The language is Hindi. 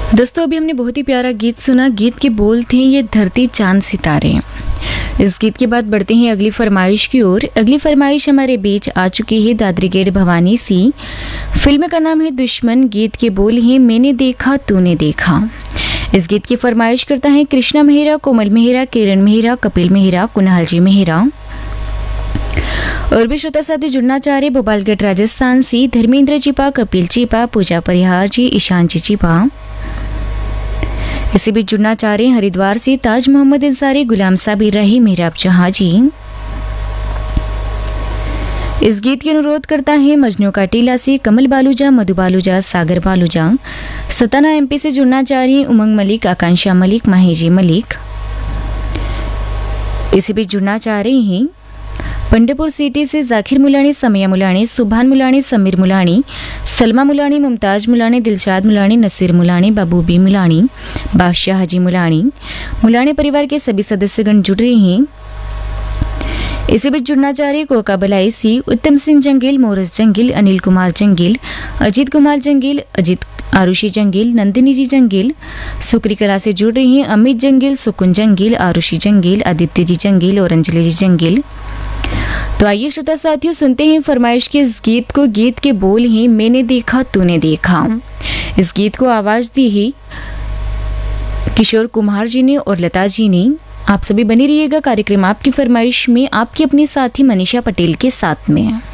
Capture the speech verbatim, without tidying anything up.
दोस्तों अभी हमने बहुत ही प्यारा गीत सुना। गीत के बोल थे ये धरती चांद सितारे। इस गीत के बाद बढ़ते हैं अगली फरमाइश की ओर। अगली फरमाइश हमारे बीच आ चुकी है दादरी गेट भवानी सी। फिल्म का नाम है दुश्मन। गीत के बोल हैं मैंने देखा तूने देखा। इस गीत की फरमाइश करता है कृष्णा मेहरा, कोमल मेहरा, किरण मेहरा, कपिल मेहरा, कुणाल जी मेहरा। और भी श्रोता साथी जुड़ना चाह रहे भोपालगढ़ राजस्थान से धर्मेंद्र चिपा, कपिल चिपा, पूजा परिहार जी, ईशान जी चिपा। इसी बीच जुड़ना चाह रहे हरिद्वार से ताज मोहम्मद अंसारी, गुलाम साबिर रही, मेहराब जहां जी। इस गीत की अनुरोध करता है मजनू का टीला से कमल बालूजा, मधु बालूजा, सागर बालूजा। सताना एमपी से जुड़ना चाह रही उमंग मलिक, आकांक्षा मलिक, माहिजी मलिक। इसी बीच जुड़ना चाह रही हैं पंडेपुर सिटी से जाकिर मुलानी, समया मुलानी, सुभान मुलानी, समीर मुलानी, सलमा मुलानी, मुमताज मुलानी, दिलशाद मुलानी, नसीर मुलानी, बाबूबी मुलानी, बादशाह हाजी मुलानी। मुलानी परिवार के सभी सदस्यगण जुड़ रहे हैं। इसी बीच जुड़ना चाह रहे कोका बलाई सी उत्तम सिंह जंगिल, मोरस जंगिल, अनिल कुमार जंगिल, अजीत कुमार जंगिल, अजीत आरुषि जंगिल, नंदिनी जी जंगिल। सुकरी कला से जुड़ रही हैं अमित जंगिल, सुकुन जंगिल, आरुषि जंगिल, आदित्य जी जंगिल और अंजलि जी जंगिल। तो आइए श्रोता साथियों सुनते हैं फरमाइश के इस गीत को। गीत के बोल हैं मैंने देखा तूने देखा। इस गीत को आवाज दी है किशोर कुमार जी ने और लता जी ने। आप सभी बने रहिएगा कार्यक्रम आपकी फरमाइश में आपकी अपनी साथी मनीषा पटेल के साथ में।